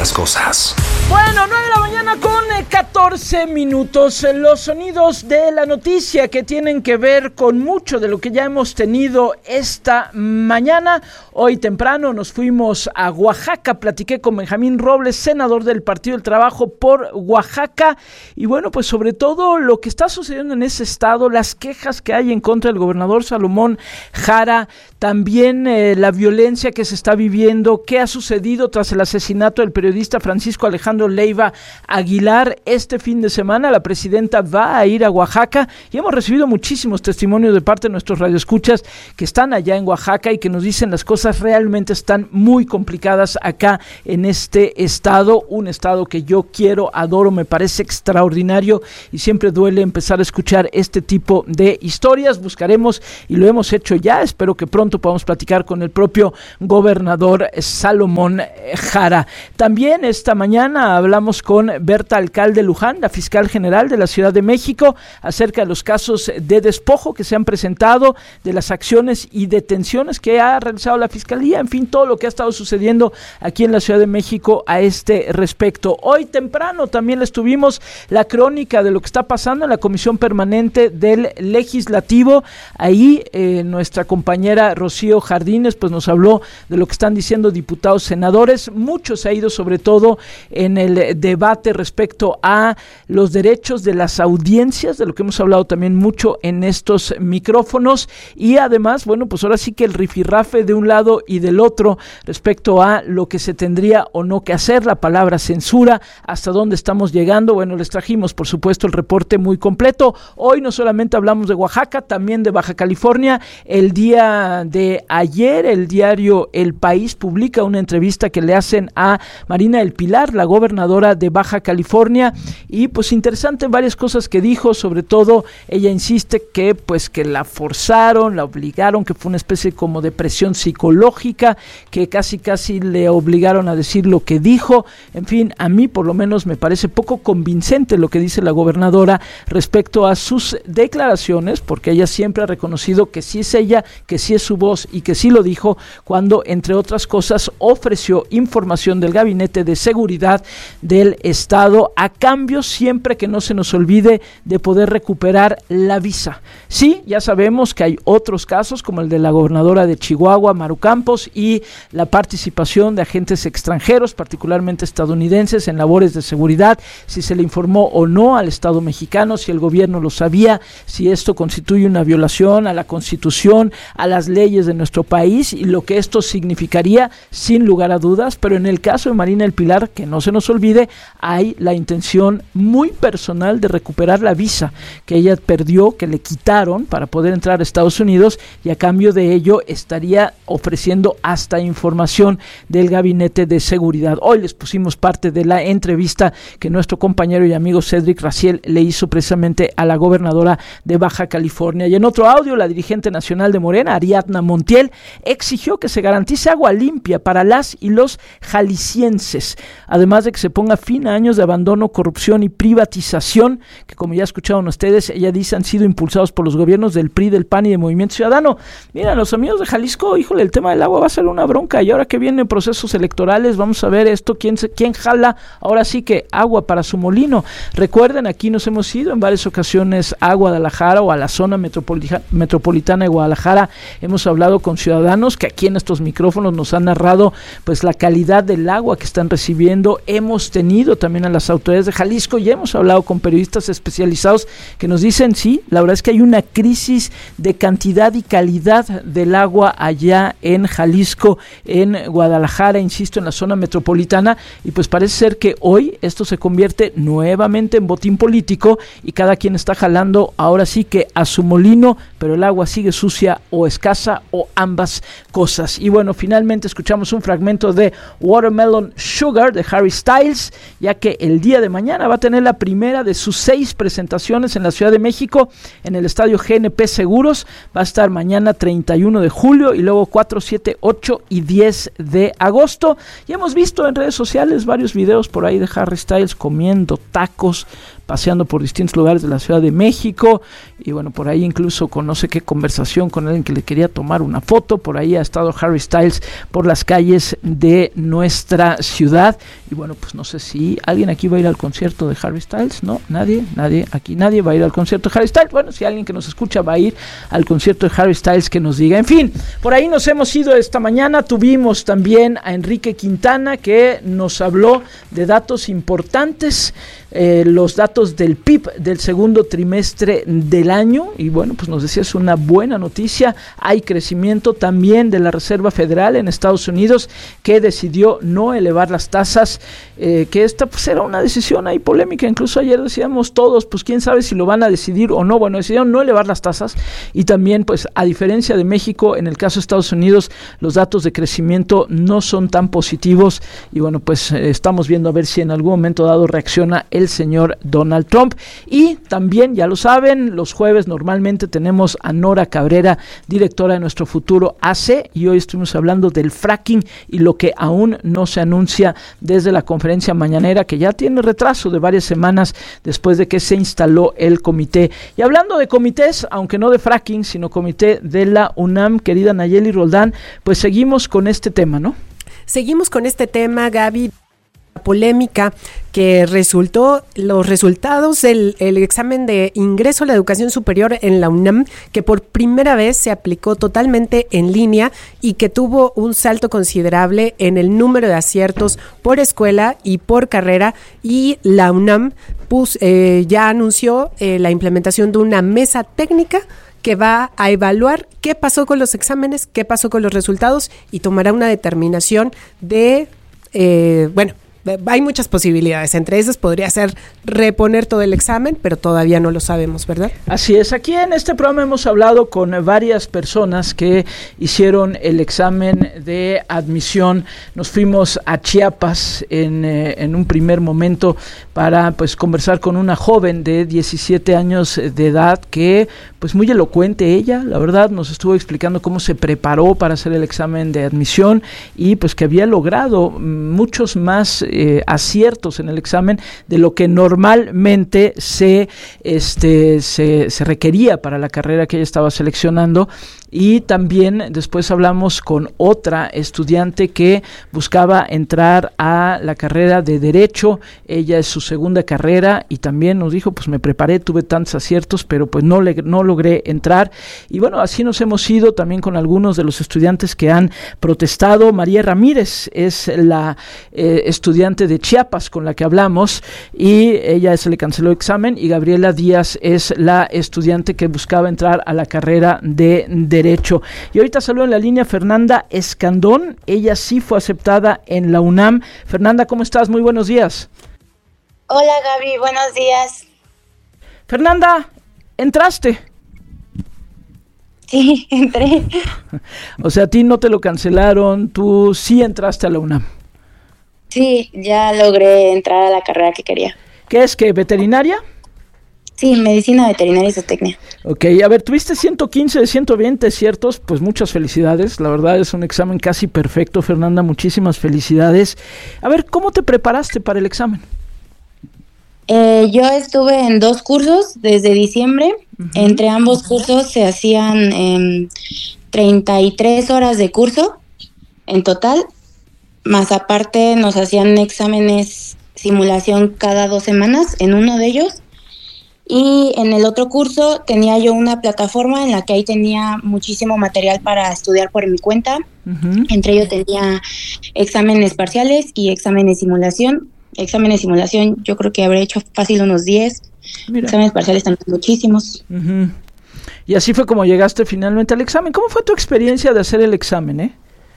las cosas. Bueno, 9 de la mañana con 14 minutos. Los sonidos de la noticia que tienen que ver con mucho de lo que ya hemos tenido esta mañana. Hoy temprano nos fuimos a Oaxaca, platiqué con Benjamín Robles, senador del Partido del Trabajo por Oaxaca. Y bueno, pues sobre todo lo que está sucediendo en ese estado, las quejas que hay en contra del gobernador Salomón Jara, también la violencia que se está viviendo, qué ha sucedido tras el asesinato del periodista Francisco Alejandro Leiva Aguilar. Este fin de semana la presidenta va a ir a Oaxaca y hemos recibido muchísimos testimonios de parte de nuestros radioescuchas que están allá en Oaxaca y que nos dicen las cosas realmente están muy complicadas acá en este estado, un estado que yo quiero, adoro, me parece extraordinario y siempre duele empezar a escuchar este tipo de historias. Buscaremos y lo hemos hecho ya, espero que pronto podamos platicar con el propio gobernador Salomón Jara. También esta mañana hablamos con Berta Alcalde Luján, la fiscal general de la Ciudad de México, acerca de los casos de despojo que se han presentado, de las acciones y detenciones que ha realizado la fiscalía, en fin, todo lo que ha estado sucediendo aquí en la Ciudad de México a este respecto. Hoy temprano también les tuvimos la crónica de lo que está pasando en la Comisión Permanente del Legislativo. Ahí nuestra compañera Rocío Jardines pues nos habló de lo que están diciendo diputados, senadores. Mucho se ha ido sobre todo en el debate respecto a los derechos de las audiencias, de lo que hemos hablado también mucho en estos micrófonos, y además, bueno, pues ahora sí que el rifirrafe de un lado y del otro respecto a lo que se tendría o no que hacer, la palabra censura, hasta dónde estamos llegando. Bueno, les trajimos por supuesto el reporte muy completo. Hoy no solamente hablamos de Oaxaca, también de Baja California. El día de ayer el diario El País publica una entrevista que le hacen a Marina del Pilar, la gobernadora de Baja California, y pues interesante varias cosas que dijo. Sobre todo ella insiste que pues que la forzaron, la obligaron, que fue una especie como de presión psicológica, que casi le obligaron a decir lo que dijo. En fin, a mí por lo menos me parece poco convincente lo que dice la gobernadora respecto a sus declaraciones, porque ella siempre ha reconocido que sí es ella, que sí es su voz y que sí lo dijo cuando, entre otras cosas, ofreció información del Gabinete de Seguridad del Estado a cambio, siempre que no se nos olvide, de poder recuperar la visa. Sí, ya sabemos que hay otros casos como el de la gobernadora de Chihuahua, Maru Campos, y la participación de agentes extranjeros, particularmente estadounidenses, en labores de seguridad, si se le informó o no al Estado mexicano, si el gobierno lo sabía, si esto constituye una violación a la Constitución, a las leyes de nuestro país, y lo que esto significaría sin lugar a dudas. Pero en el caso de Marina del Pilar, que no se nos olvide, hay la intención muy personal de recuperar la visa que ella perdió, que le quitaron para poder entrar a Estados Unidos, y a cambio de ello estaría ofreciendo hasta información del Gabinete de Seguridad. Hoy les pusimos parte de la entrevista que nuestro compañero y amigo Cedric Raciel le hizo precisamente a la gobernadora de Baja California. Y en otro audio, la dirigente nacional de Morena, Ariadna Montiel, exigió que se garantice agua limpia para las y los jaliscienses, además de que se ponga fin a años de abandono, corrupción y privatización, que como ya escucharon ustedes, ella dice han sido impulsados por los gobiernos del PRI, del PAN y de Movimiento Ciudadano. Mira, los amigos de Jalisco, híjole, el tema del agua va a ser una bronca, y ahora que vienen procesos electorales, vamos a ver esto, quién jala ahora sí que agua para su molino. Recuerden, aquí nos hemos ido en varias ocasiones a Guadalajara o a la zona metropolitana de Guadalajara, hemos hablado con ciudadanos que aquí en estos micrófonos nos han narrado pues la calidad del agua que están recibiendo. Hemos tenido también a las autoridades de Jalisco y hemos hablado con periodistas especializados que nos dicen, sí, la verdad es que hay una crisis de cantidad y calidad del agua allá en Jalisco, en Guadalajara, insisto, en la zona metropolitana, y pues parece ser que hoy esto se convierte nuevamente en botín político y cada quien está jalando ahora sí que a su molino, pero el agua sigue sucia o escasa o ambas cosas. Y bueno, finalmente escuchamos un fragmento de Watermelon Sugar de Harry Styles, ya que el día de mañana va a tener la primera de sus 6 presentaciones en la Ciudad de México, en el estadio GNP Seguros. Va a estar mañana 31 de julio y luego 4, 7, 8 y 10 de agosto. Y hemos visto en redes sociales varios videos por ahí de Harry Styles comiendo tacos, paseando por distintos lugares de la Ciudad de México, y bueno, por ahí incluso con no sé qué conversación con alguien que le quería tomar una foto. Por ahí ha estado Harry Styles por las calles de nuestra ciudad, y bueno, pues no sé si alguien aquí va a ir al concierto de Harry Styles. No, nadie aquí va a ir al concierto de Harry Styles. Bueno, si alguien que nos escucha va a ir al concierto de Harry Styles, que nos diga. En fin, por ahí nos hemos ido esta mañana. Tuvimos también a Enrique Quintana, que nos habló de datos importantes, los datos del PIB del segundo trimestre del año, y bueno, pues nos decía, es una buena noticia. Hay crecimiento también de la Reserva Federal en Estados Unidos, que decidió no elevar las tasas, que esta pues era una decisión ahí polémica. Incluso ayer decíamos todos, pues quién sabe si lo van a decidir o no. Bueno, decidieron no elevar las tasas, y también pues a diferencia de México, en el caso de Estados Unidos los datos de crecimiento no son tan positivos, y bueno, pues estamos viendo a ver si en algún momento dado reacciona el señor Donald Trump. Y también, ya lo saben, los jueves normalmente tenemos a Nora Cabrera, directora de Nuestro Futuro AC, y hoy estuvimos hablando del fracking y lo que aún no se anuncia desde la conferencia mañanera, que ya tiene retraso de varias semanas después de que se instaló el comité. Y hablando de comités, aunque no de fracking, sino comité de la UNAM, querida Nayeli Roldán, pues seguimos con este tema, ¿no? Seguimos con este tema, Gaby. Polémica que los resultados del examen de ingreso a la educación superior en la UNAM, que por primera vez se aplicó totalmente en línea y que tuvo un salto considerable en el número de aciertos por escuela y por carrera, y la UNAM ya anunció la implementación de una mesa técnica que va a evaluar qué pasó con los exámenes, qué pasó con los resultados, y tomará una determinación de, hay muchas posibilidades. Entre esas podría ser reponer todo el examen, pero todavía no lo sabemos, ¿verdad? Así es. Aquí en este programa hemos hablado con varias personas que hicieron el examen de admisión. Nos fuimos a Chiapas en un primer momento para pues conversar con una joven de 17 años de edad que pues muy elocuente ella, la verdad, nos estuvo explicando cómo se preparó para hacer el examen de admisión, y pues que había logrado muchos más aciertos en el examen de lo que normalmente se requería para la carrera que ella estaba seleccionando. Y también después hablamos con otra estudiante que buscaba entrar a la carrera de Derecho. Ella es su segunda carrera, y también nos dijo, pues me preparé, tuve tantos aciertos, pero pues no logré entrar. Y bueno, así nos hemos ido también con algunos de los estudiantes que han protestado. María Ramírez es la estudiante de Chiapas con la que hablamos, y ella se le canceló el examen, y Gabriela Díaz es la estudiante que buscaba entrar a la carrera de Derecho. Y ahorita saludo en la línea Fernanda Escandón, ella sí fue aceptada en la UNAM. Fernanda, ¿cómo estás? Muy buenos días. Hola Gaby, buenos días. Fernanda, ¿entraste? Sí, entré. O sea, a ti no te lo cancelaron, tú sí entraste a la UNAM. Sí, ya logré entrar a la carrera que quería. ¿Qué es, veterinaria? Sí, medicina veterinaria y zootecnia. Ok, a ver, tuviste 115 de 120 ciertos, pues muchas felicidades, la verdad es un examen casi perfecto, Fernanda, muchísimas felicidades. A ver, ¿cómo te preparaste para el examen? Yo estuve en 2 cursos desde diciembre. Uh-huh. Entre ambos cursos se hacían 33 horas de curso en total, más aparte nos hacían exámenes simulación cada 2 semanas en uno de ellos. Y en el otro curso tenía yo una plataforma en la que ahí tenía muchísimo material para estudiar por mi cuenta. Uh-huh. Entre ellos tenía exámenes parciales y exámenes simulación. Exámenes de simulación yo creo que habré hecho fácil unos 10. Mira. Exámenes parciales también muchísimos. Uh-huh. Y así fue como llegaste finalmente al examen. ¿Cómo fue tu experiencia de hacer el examen,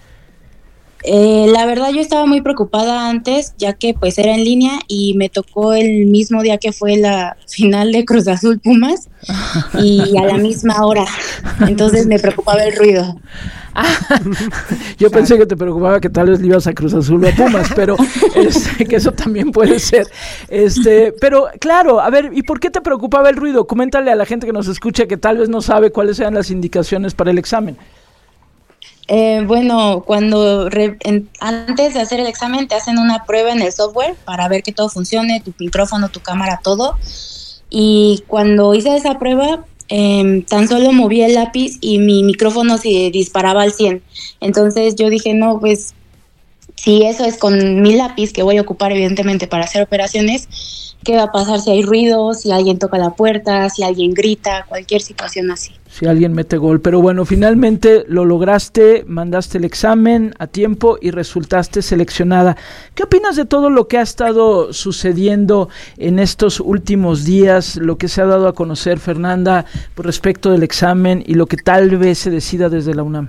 La verdad yo estaba muy preocupada antes, ya que pues era en línea y me tocó el mismo día que fue la final de Cruz Azul Pumas y a la misma hora, entonces me preocupaba el ruido. Yo pensé que te preocupaba que tal vez le ibas a Cruz Azul o a Pumas, pero que eso también puede ser. Pero claro, a ver, ¿y por qué te preocupaba el ruido? Coméntale a la gente que nos escucha que tal vez no sabe cuáles eran las indicaciones para el examen. Bueno, antes de hacer el examen te hacen una prueba en el software para ver que todo funcione, tu micrófono, tu cámara, todo. Y cuando hice esa prueba, tan solo moví el lápiz y mi micrófono se disparaba al 100. Entonces yo dije, no, pues si eso es con mi lápiz que voy a ocupar evidentemente para hacer operaciones, ¿qué va a pasar si hay ruido, si alguien toca la puerta, si alguien grita, cualquier situación así? Si alguien mete gol. Pero bueno, finalmente lo lograste, mandaste el examen a tiempo y resultaste seleccionada. ¿Qué opinas de todo lo que ha estado sucediendo en estos últimos días, lo que se ha dado a conocer, Fernanda, respecto del examen y lo que tal vez se decida desde la UNAM?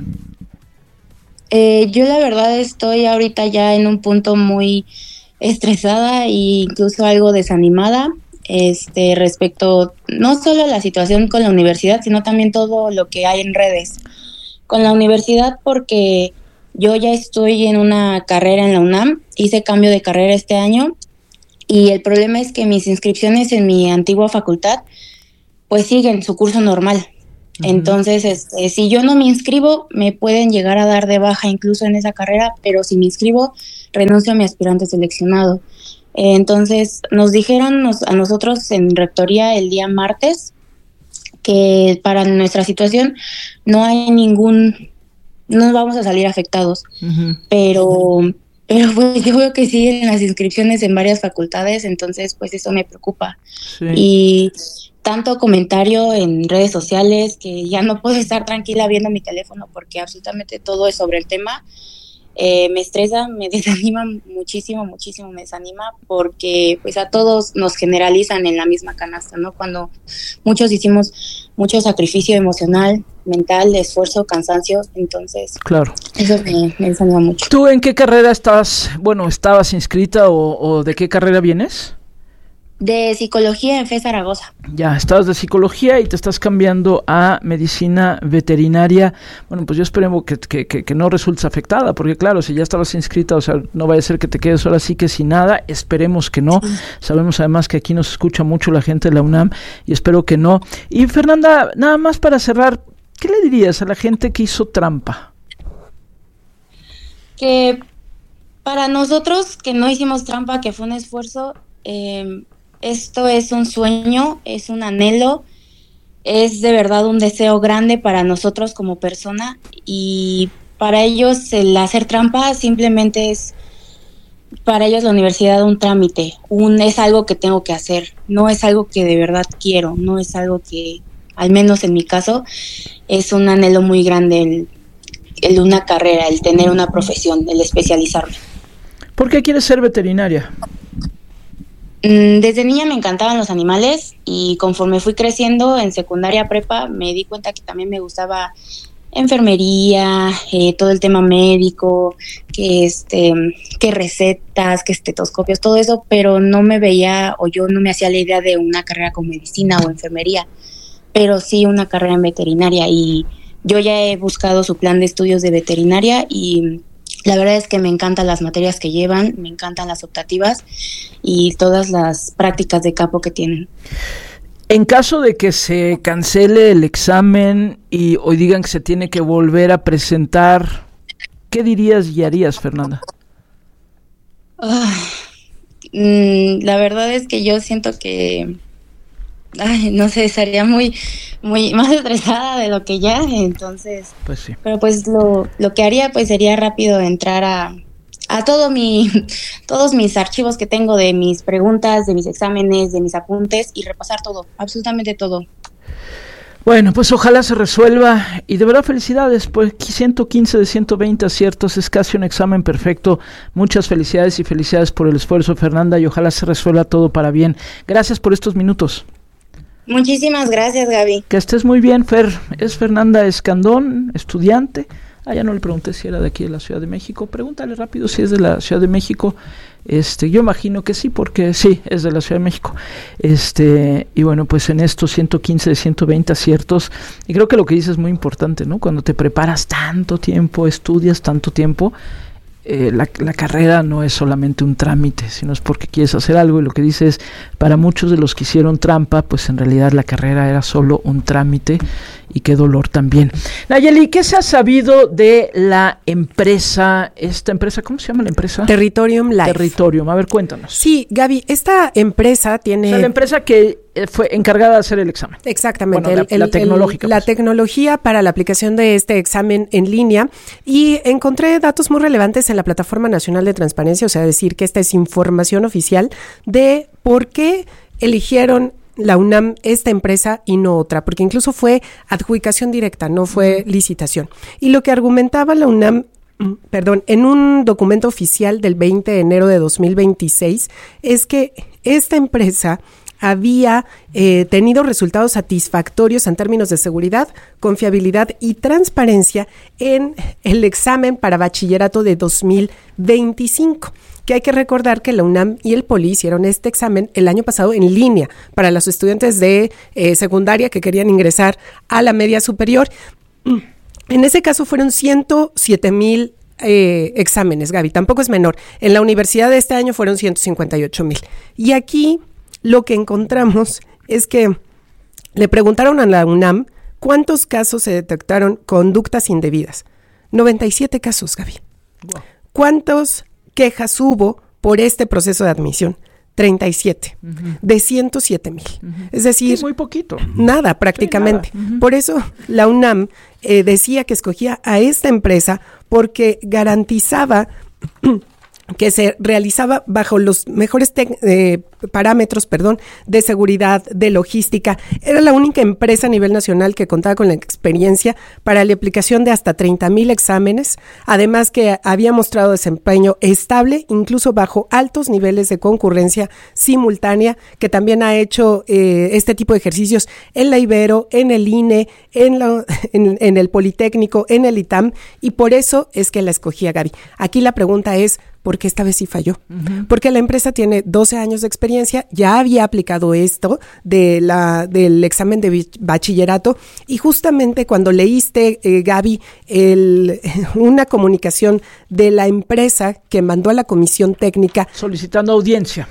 Yo la verdad estoy ahorita ya en un punto muy estresada e incluso algo desanimada, respecto no solo a la situación con la universidad, sino también todo lo que hay en redes. Con la universidad, porque yo ya estoy en una carrera en la UNAM, hice cambio de carrera este año y el problema es que mis inscripciones en mi antigua facultad pues siguen su curso normal. Uh-huh. Entonces, si yo no me inscribo, me pueden llegar a dar de baja incluso en esa carrera, pero si me inscribo, renuncio a mi aspirante seleccionado. Entonces, nos dijeron a nosotros en rectoría el día martes que para nuestra situación no vamos a salir afectados. Uh-huh. Pero pues yo veo que siguen las inscripciones en varias facultades, entonces pues eso me preocupa. Sí. Y tanto comentario en redes sociales que ya no puedo estar tranquila viendo mi teléfono porque absolutamente todo es sobre el tema. Me estresa, me desanima muchísimo, me desanima porque pues a todos nos generalizan en la misma canasta, ¿no? Cuando muchos hicimos mucho sacrificio emocional, mental, esfuerzo, cansancio, entonces claro. Eso me desanima mucho. ¿Tú en qué carrera estabas inscrita o de qué carrera vienes? De psicología en FE Zaragoza. Ya, estabas de psicología y te estás cambiando a medicina veterinaria. Bueno, pues yo espero que no resultes afectada, porque claro, si ya estabas inscrita, o sea, no vaya a ser que te quedes ahora sí que sin nada, esperemos que no. Sí. Sabemos además que aquí nos escucha mucho la gente de la UNAM y espero que no. Y Fernanda, nada más para cerrar, ¿qué le dirías a la gente que hizo trampa? Que para nosotros que no hicimos trampa, que fue un esfuerzo, esto es un sueño, es un anhelo, es de verdad un deseo grande para nosotros como persona y para ellos el hacer trampa simplemente es, para ellos la universidad un trámite, es algo que tengo que hacer, no es algo que de verdad quiero, no es algo que, al menos en mi caso, es un anhelo muy grande el una carrera, el tener una profesión, el especializarme. ¿Por qué quieres ser veterinaria? Desde niña me encantaban los animales y conforme fui creciendo en secundaria, prepa, me di cuenta que también me gustaba enfermería, todo el tema médico, que recetas, que estetoscopios, todo eso, pero no me veía o yo no me hacía la idea de una carrera con medicina o enfermería, pero sí una carrera en veterinaria y yo ya he buscado su plan de estudios de veterinaria y la verdad es que me encantan las materias que llevan, me encantan las optativas y todas las prácticas de campo que tienen. En caso de que se cancele el examen y hoy digan que se tiene que volver a presentar, ¿qué dirías y harías, Fernanda? La verdad es que yo siento que, no sé, estaría muy más estresada de lo que ya, entonces, pues sí. Pero pues lo que haría pues sería rápido entrar a todos mis archivos que tengo de mis preguntas, de mis exámenes, de mis apuntes y repasar todo, absolutamente todo. Bueno, pues ojalá se resuelva y de verdad felicidades, pues 115 de 120 aciertos, es casi un examen perfecto. Muchas felicidades y felicidades por el esfuerzo, Fernanda, y ojalá se resuelva todo para bien. Gracias por estos minutos. Muchísimas gracias, Gaby. Que estés muy bien, Fer. Es Fernanda Escandón, estudiante. Ya no le pregunté si era de aquí de la Ciudad de México. Pregúntale rápido si es de la Ciudad de México. Yo imagino que sí, porque sí, es de la Ciudad de México. Y bueno, pues en estos 115 de 120 aciertos, y creo que lo que dices es muy importante, ¿no? Cuando te preparas tanto tiempo, estudias tanto tiempo, la carrera no es solamente un trámite, sino es porque quieres hacer algo, y lo que dice es, para muchos de los que hicieron trampa, pues en realidad la carrera era solo un trámite, y qué dolor también. Nayeli, ¿qué se ha sabido de la empresa, esta empresa, ¿cómo se llama la empresa? Territorium Life. Territorium, a ver, cuéntanos. Sí, Gaby, esta empresa tiene... O sea, la empresa que fue encargada de hacer el examen. Exactamente. Bueno, la tecnológica. La tecnología para la aplicación de este examen en línea, y encontré datos muy relevantes en la Plataforma Nacional de Transparencia, o sea, decir que esta es información oficial de por qué eligieron la UNAM esta empresa y no otra, porque incluso fue adjudicación directa, no fue licitación. Y lo que argumentaba la UNAM, en un documento oficial del 20 de enero de 2026, es que esta empresa había tenido resultados satisfactorios en términos de seguridad, confiabilidad y transparencia en el examen para bachillerato de 2025. Que hay que recordar que la UNAM y el POLI hicieron este examen el año pasado en línea para los estudiantes de secundaria que querían ingresar a la media superior. En ese caso fueron 107,000 exámenes, Gaby, tampoco es menor. En la universidad de este año fueron 158,000. Y aquí lo que encontramos es que le preguntaron a la UNAM cuántos casos se detectaron conductas indebidas. 97 casos, Gaby. Wow. ¿Cuántas quejas hubo por este proceso de admisión? 37, de 107,000. Es decir, sí, muy poquito. Nada, prácticamente. Sí, nada. Por eso la UNAM decía que escogía a esta empresa porque garantizaba que se realizaba bajo los mejores parámetros, de seguridad, de logística. Era la única empresa a nivel nacional que contaba con la experiencia para la aplicación de hasta 30,000 exámenes, además que había mostrado desempeño estable, incluso bajo altos niveles de concurrencia simultánea, que también ha hecho este tipo de ejercicios en la Ibero, en el INE, en el Politécnico, en el ITAM, y por eso es que la escogía, Gaby. Aquí la pregunta es, ¿por qué esta vez sí falló? Porque la empresa tiene 12 años de experiencia, ya había aplicado esto del examen de bachillerato, y justamente cuando leíste, Gaby, una comunicación de la empresa que mandó a la comisión técnica solicitando audiencia,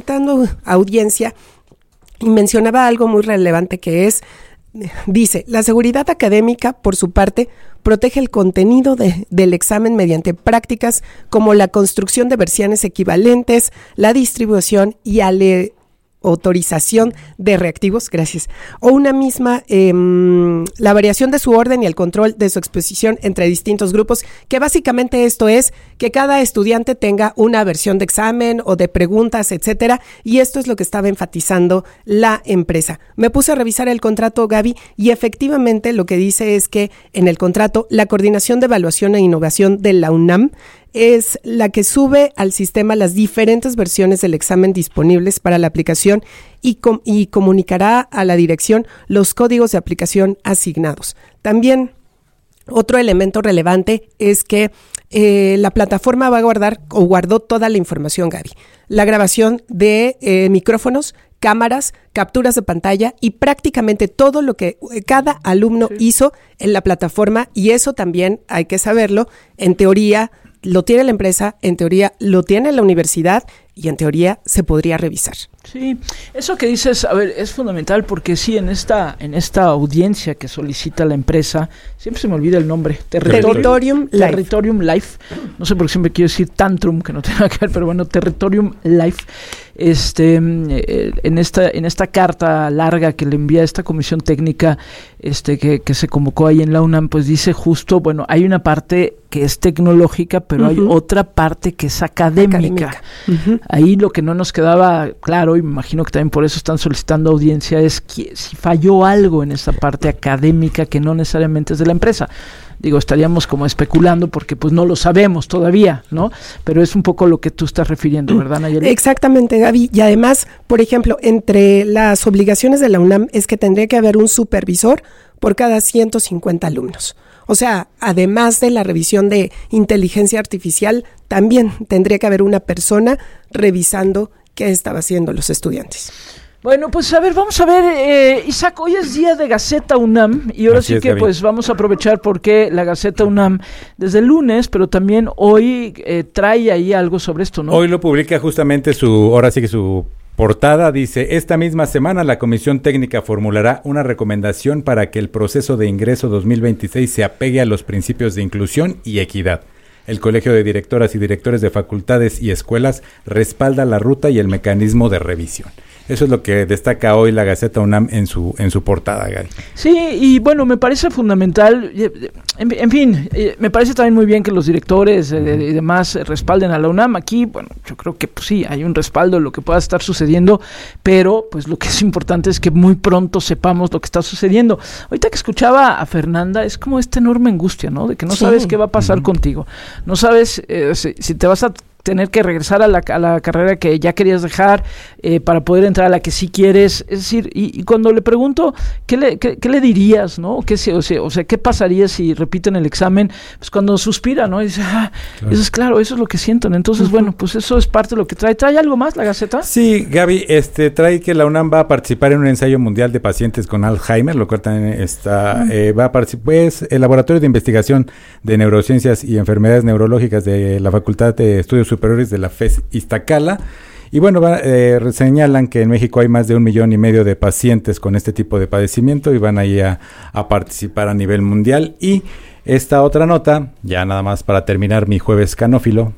y mencionaba algo muy relevante que es, dice, la seguridad académica, por su parte, protege el contenido del examen mediante prácticas como la construcción de versiones equivalentes, la distribución y autorización de reactivos, o una misma, la variación de su orden y el control de su exposición entre distintos grupos, que básicamente esto es que cada estudiante tenga una versión de examen o de preguntas, etcétera, y esto es lo que estaba enfatizando la empresa. Me puse a revisar el contrato, Gaby, y efectivamente lo que dice es que en el contrato la Coordinación de Evaluación e Innovación de la UNAM es la que sube al sistema las diferentes versiones del examen disponibles para la aplicación y comunicará a la dirección los códigos de aplicación asignados. También otro elemento relevante es que la plataforma va a guardó toda la información, Gaby. La grabación de micrófonos, cámaras, capturas de pantalla y prácticamente todo lo que cada alumno hizo en la plataforma, y eso también hay que saberlo. En teoría lo tiene la empresa, en teoría lo tiene la universidad y en teoría se podría revisar. Sí, eso que dices, a ver, es fundamental porque sí, en esta audiencia que solicita la empresa, siempre se me olvida el nombre, Territorium Life. No sé por qué siempre quiero decir Tantrum, que no tiene nada que ver, pero bueno, Territorium Life. En esta carta larga que le envía esta comisión técnica que se convocó ahí en la UNAM, pues dice justo, bueno, hay una parte que es tecnológica, pero hay otra parte que es académica. Ahí lo que no nos quedaba claro, y me imagino que también por eso están solicitando audiencia, es que si falló algo en esa parte académica que no necesariamente es de la empresa. Digo, estaríamos como especulando porque pues no lo sabemos todavía, ¿no? Pero es un poco lo que tú estás refiriendo, ¿verdad, Nayeli? Exactamente, Gaby. Y además, por ejemplo, entre las obligaciones de la UNAM es que tendría que haber un supervisor por cada 150 alumnos. O sea, además de la revisión de inteligencia artificial, también tendría que haber una persona revisando qué estaba haciendo los estudiantes. Bueno, pues a ver, vamos a ver, Isaac, hoy es día de Gaceta UNAM y ahora sí que Gaby, pues vamos a aprovechar porque la Gaceta UNAM desde el lunes, pero también hoy trae ahí algo sobre esto, ¿no? Hoy lo publica justamente ahora sí que su portada dice: esta misma semana la Comisión Técnica formulará una recomendación para que el proceso de ingreso 2026 se apegue a los principios de inclusión y equidad. El Colegio de Directoras y Directores de Facultades y Escuelas respalda la ruta y el mecanismo de revisión. Eso es lo que destaca hoy la Gaceta UNAM en su portada, Gaby. Sí, y bueno, me parece fundamental, en fin, me parece también muy bien que los directores y demás respalden a la UNAM. Aquí, bueno, yo creo que pues sí, hay un respaldo en lo que pueda estar sucediendo, pero pues lo que es importante es que muy pronto sepamos lo que está sucediendo. Ahorita que escuchaba a Fernanda, es como esta enorme angustia, ¿no? De que no sabes qué va a pasar contigo, no sabes si te vas a tener que regresar a la carrera que ya querías dejar para poder entrar a la que sí quieres. Es decir, y cuando le pregunto ¿qué le dirías, no? O sea, ¿qué pasaría si repiten el examen? Pues cuando suspira, ¿no? Y dice, claro. Eso es lo que sienten. Entonces, bueno, pues eso es parte de lo que trae. ¿Trae algo más la Gaceta? Sí, Gaby, trae que la UNAM va a participar en un ensayo mundial de pacientes con Alzheimer, lo cual también va a participar, pues, el Laboratorio de Investigación de Neurociencias y Enfermedades Neurológicas de la Facultad de Estudios Superiores de la FES Iztacala. Y bueno, señalan que en México hay más de 1,5 millones de pacientes con este tipo de padecimiento y van ahí a participar a nivel mundial. Y esta otra nota, ya nada más para terminar mi jueves canófilo,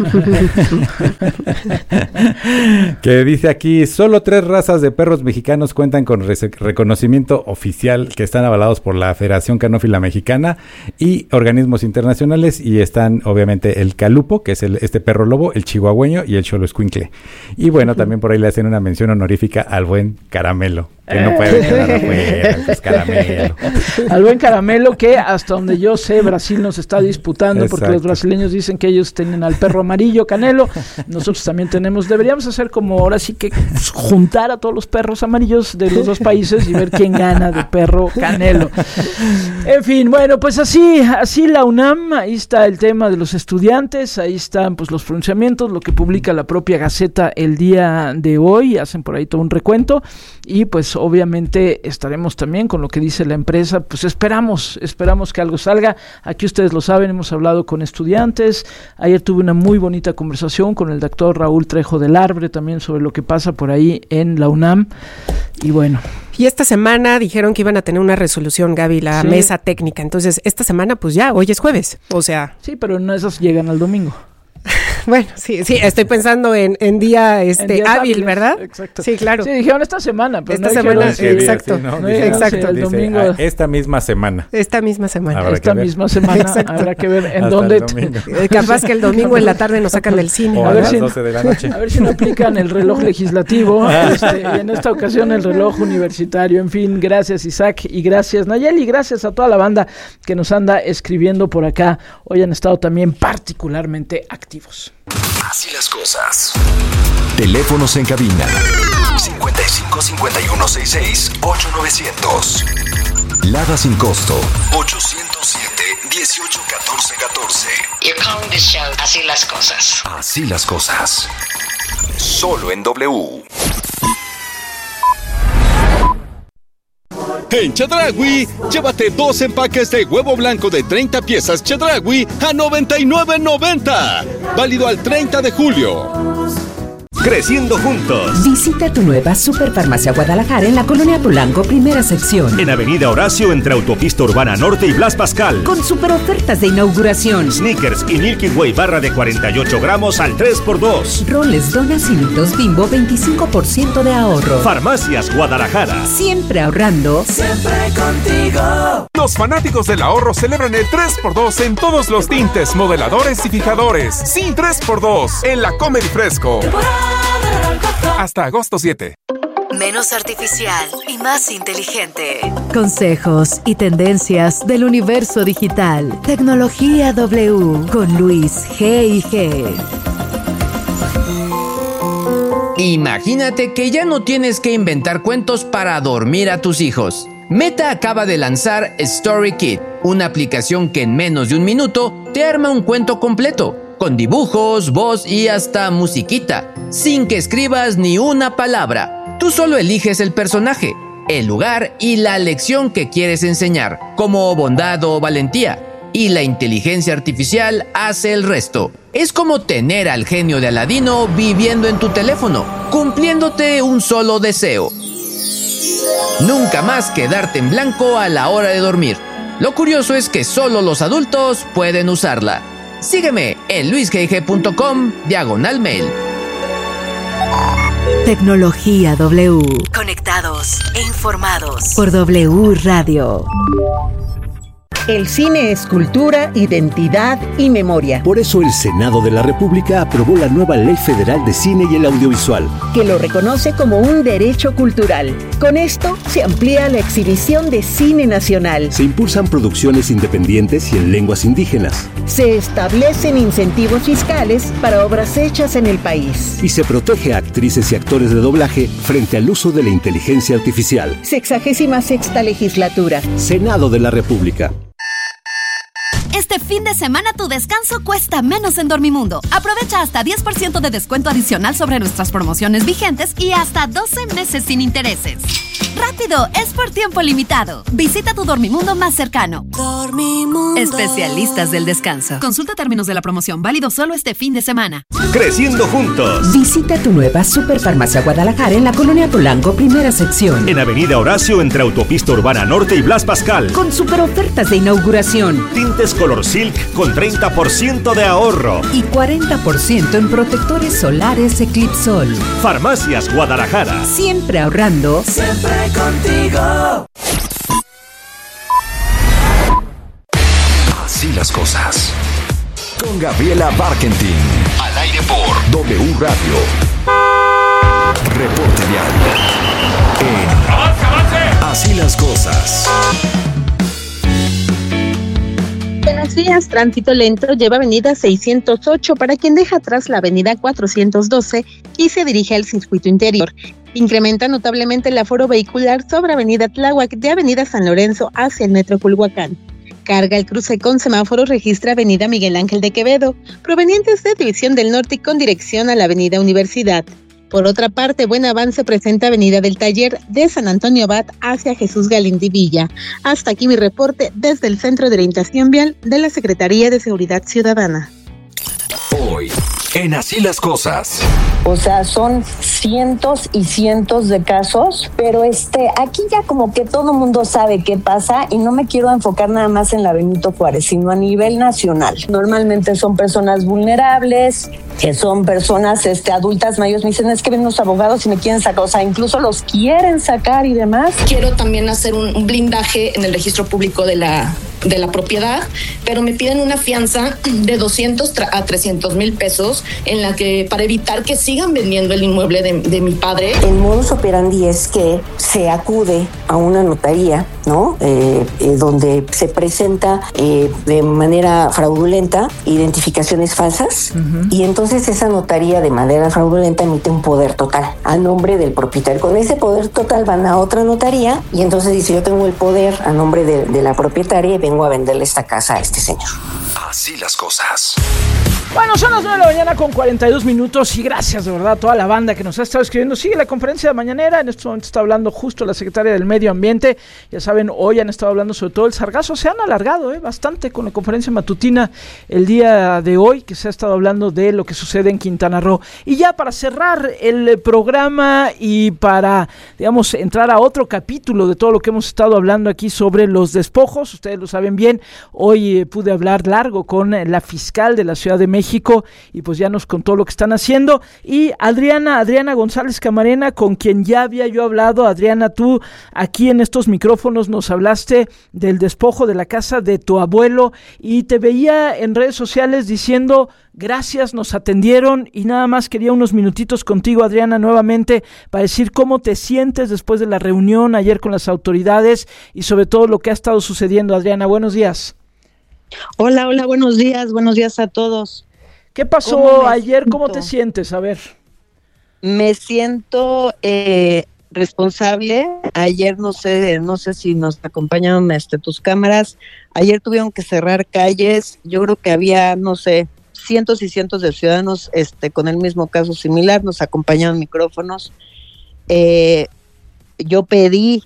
que dice aquí: solo 3 razas de perros mexicanos cuentan con reconocimiento oficial, que están avalados por la Federación Canófila Mexicana y organismos internacionales, y están obviamente el calupo, que es este perro lobo, el chihuahueño y el xoloescuincle. Y bueno, también por ahí le hacen una mención honorífica al buen Caramelo, que no puede quedar afuera, pues Caramelo. Al buen Caramelo, que hasta donde yo sé Brasil nos está disputando. Exacto. Porque los brasileños dicen que ellos tienen al perro amarillo Canelo, nosotros también deberíamos hacer como ahora sí que juntar a todos los perros amarillos de los dos países y ver quién gana de perro Canelo. En fin, bueno, pues así la UNAM, ahí está el tema de los estudiantes, ahí están pues los pronunciamientos, lo que publica la propia Gaceta el día de hoy, hacen por ahí todo un recuento y pues obviamente estaremos también con lo que dice la empresa, pues esperamos que algo salga. Aquí ustedes lo saben, hemos hablado con estudiantes, ayer tuve una muy bonita conversación con el doctor Raúl Trejo del Arbre también sobre lo que pasa por ahí en la UNAM y bueno. Y esta semana dijeron que iban a tener una resolución, Gaby, la mesa técnica, entonces esta semana pues ya, hoy es jueves, o sea. Sí, pero no esas llegan al domingo. Bueno, sí, estoy pensando en día hábil, ¿verdad? Exacto. Sí, claro. Sí, dijeron esta semana, pero esta semana, exacto. Exacto. El domingo. Esta misma semana. Esta misma semana habrá que ver en dónde. Capaz que el domingo en la tarde nos sacan del cine. O a las 12 de la noche. A ver si no aplican el reloj legislativo y en esta ocasión el reloj universitario. En fin, gracias Isaac y gracias Nayeli, gracias a toda la banda que nos anda escribiendo por acá. Hoy han estado también particularmente activos. Así las cosas. Teléfonos en cabina 55 51 66 8900. Lada sin costo 807 18 14 14. You're calling this show Así las cosas. Así las cosas. Solo en W. En Chedraui, llévate 2 empaques de huevo blanco de 30 piezas Chedraui a $99.90. Válido al 30 de julio. Creciendo juntos. Visita tu nueva Superfarmacia Guadalajara en la Colonia Polanco, primera sección. En Avenida Horacio, entre Autopista Urbana Norte y Blas Pascal. Con super ofertas de inauguración. Snickers y Milky Way barra de 48 gramos al 3x2. Roles, donas y mitos Bimbo, 25% de ahorro. Farmacias Guadalajara. Siempre ahorrando. Siempre contigo. Los fanáticos del ahorro celebran el 3x2 en todos los tintes, modeladores y fijadores. Sí, 3x2 en la Comedy Fresco. Hasta agosto 7. Menos artificial y más inteligente. Consejos y tendencias del universo digital. Tecnología W con Luis G&G. Imagínate que ya no tienes que inventar cuentos para dormir a tus hijos. Meta acaba de lanzar Story Kit, una aplicación que en menos de 1 minuto te arma un cuento completo, con dibujos, voz y hasta musiquita, sin que escribas ni una palabra. Tú solo eliges el personaje, el lugar y la lección que quieres enseñar, como bondad o valentía, y la inteligencia artificial hace el resto. Es como tener al genio de Aladino viviendo en tu teléfono, cumpliéndote un solo deseo: nunca más quedarte en blanco a la hora de dormir. Lo curioso es que solo los adultos pueden usarla. Sígueme en luisgg.com/mail. Tecnología W. Conectados e informados Por W Radio. El cine es cultura, identidad y memoria. Por eso el Senado de la República aprobó la nueva Ley Federal de Cine y el Audiovisual, que lo reconoce como un derecho cultural. Con esto se amplía la exhibición de cine nacional. Se impulsan producciones independientes y en lenguas indígenas. Se establecen incentivos fiscales para obras hechas en el país. Y se protege a actrices y actores de doblaje frente al uso de la inteligencia artificial. 66ª legislatura. Senado de la República. Este fin de semana tu descanso cuesta menos en Dormimundo. Aprovecha hasta 10% de descuento adicional sobre nuestras promociones vigentes y hasta 12 meses sin intereses. ¡Rápido! Es por tiempo limitado. Visita tu Dormimundo más cercano. Dormimundo. Especialistas del descanso. Consulta términos de la promoción. Válido solo este fin de semana. Creciendo juntos. Visita tu nueva Superfarmacia Guadalajara en la Colonia Polanco, primera sección. En Avenida Horacio, entre Autopista Urbana Norte y Blas Pascal. Con super ofertas de inauguración. Tintes Color Silk con 30% de ahorro. Y 40% en protectores solares Eclipsol. Farmacias Guadalajara. Siempre ahorrando. Siempre contigo. Así las cosas. Con Gabriela Barkentin. Al aire por W Radio. Reporte diario. Así las cosas. Buenos días. Tránsito lento lleva avenida 608 para quien deja atrás la avenida 412 y se dirige al circuito interior. Incrementa notablemente el aforo vehicular sobre avenida Tláhuac de avenida San Lorenzo hacia el metro Culhuacán. Carga el cruce con semáforo, registra avenida Miguel Ángel de Quevedo, provenientes de División del Norte y con dirección a la avenida Universidad. Por otra parte, buen avance presenta avenida del Taller de San Antonio Abad hacia Jesús Galíndez Villa. Hasta aquí mi reporte desde el Centro de Orientación Vial de la Secretaría de Seguridad Ciudadana. Hoy, en Así las cosas. O sea, son cientos y cientos de casos, pero aquí ya como que todo el mundo sabe qué pasa y no me quiero enfocar nada más en la Benito Juárez, sino a nivel nacional. Normalmente son personas vulnerables, que son personas adultas mayores. Me dicen, es que ven los abogados y me quieren sacar, o sea, incluso los quieren sacar y demás. Quiero también hacer un blindaje en el registro público de la propiedad, pero me piden una fianza de 200 a 300 mil pesos para evitar que sigan vendiendo el inmueble de mi padre. El modus operandi es que se acude a una notaría, ¿no? Donde se presenta de manera fraudulenta identificaciones falsas, y entonces esa notaría de manera fraudulenta emite un poder total a nombre del propietario. Con ese poder total van a otra notaría y entonces dice, yo tengo el poder a nombre de la propietaria y vengo a venderle esta casa a este señor. Así las cosas. Bueno, son las 9 de la mañana con 42 minutos y gracias de verdad a toda la banda que nos ha estado escribiendo. Sigue la conferencia de mañanera, en este momento está hablando justo la secretaria del Medio Ambiente. Ya saben, hoy han estado hablando sobre todo el sargazo, se han alargado bastante con la conferencia matutina el día de hoy, que se ha estado hablando de lo que sucede en Quintana Roo. Y ya para cerrar el programa y para, digamos, entrar a otro capítulo de todo lo que hemos estado hablando aquí sobre los despojos, ustedes lo saben bien, hoy pude hablar largo con la fiscal de la Ciudad de México y pues ya nos contó lo que están haciendo. Y Adriana González Camarena, con quien ya había yo hablado. Adriana, tú aquí en estos micrófonos nos hablaste del despojo de la casa de tu abuelo y te veía en redes sociales diciendo gracias, nos atendieron, y nada más quería unos minutitos contigo, Adriana, nuevamente para decir cómo te sientes después de la reunión ayer con las autoridades y sobre todo lo que ha estado sucediendo. Adriana, buenos días. Hola, buenos días a todos. ¿Qué pasó ayer? ¿Cómo te sientes? A ver. Me siento responsable. Ayer no sé si nos acompañaron tus cámaras. Ayer tuvieron que cerrar calles. Yo creo que había, cientos y cientos de ciudadanos con el mismo caso similar. Nos acompañaron micrófonos. yo pedí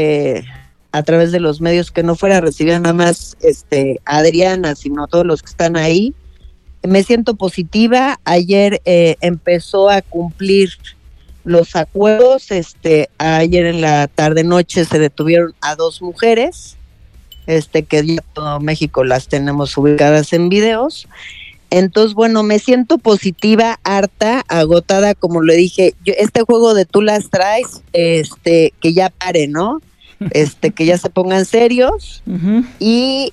a través de los medios que no fuera recibida nada más Adriana, sino todos los que están ahí. Me siento positiva. Ayer empezó a cumplir los acuerdos. Ayer en la tarde-noche se detuvieron a 2 mujeres, que ya todo México las tenemos ubicadas en videos. Entonces, bueno, me siento positiva, harta, agotada, como le dije. Este juego de tú las traes, que ya pare, ¿no? Que ya se pongan serios. Uh-huh. Y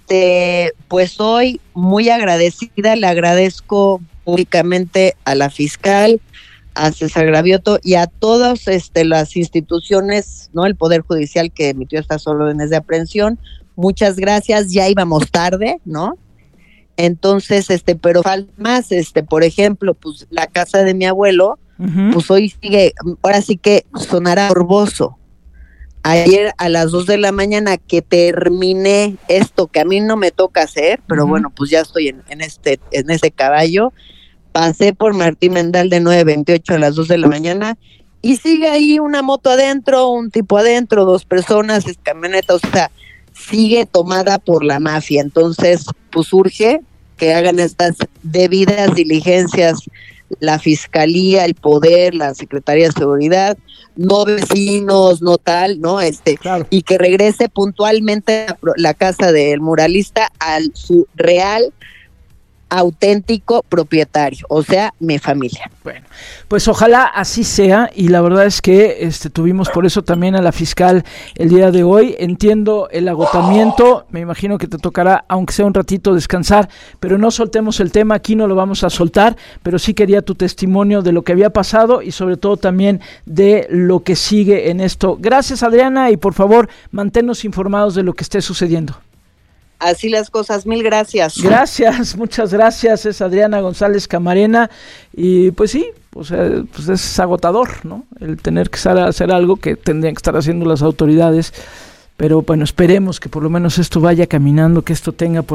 pues hoy muy agradecida, le agradezco públicamente a la fiscal, a César Gravioto y a todas las instituciones, ¿no? El Poder Judicial que emitió estas órdenes de aprehensión. Muchas gracias, ya íbamos tarde, ¿no? Entonces, pero falta más, por ejemplo, pues la casa de mi abuelo, uh-huh, pues hoy sigue, ahora sí que sonará morboso. Ayer a las 2 de la mañana que terminé esto que a mí no me toca hacer, pero uh-huh, bueno, pues ya estoy en ese caballo, pasé por Martín Mendal de 928 a las 2 de la mañana y sigue ahí una moto adentro, un tipo adentro, 2 personas, camioneta, o sea, sigue tomada por la mafia. Entonces, pues urge que hagan estas debidas diligencias la Fiscalía, el Poder, la Secretaría de Seguridad, no vecinos, no tal, ¿no? Claro. Y que regrese puntualmente la casa del muralista a su real, auténtico propietario, o sea, mi familia. Bueno, pues ojalá así sea, y la verdad es que tuvimos por eso también a la fiscal el día de hoy. Entiendo el agotamiento, me imagino que te tocará, aunque sea un ratito, descansar, pero no soltemos el tema, aquí no lo vamos a soltar, pero sí quería tu testimonio de lo que había pasado y sobre todo también de lo que sigue en esto. Gracias, Adriana, y por favor, manténnos informados de lo que esté sucediendo. Así las cosas, mil gracias. Gracias, muchas gracias, es Adriana González Camarena, y pues sí, o sea, pues es agotador, ¿no? El tener que hacer algo que tendrían que estar haciendo las autoridades, pero bueno, esperemos que por lo menos esto vaya caminando, que esto tenga por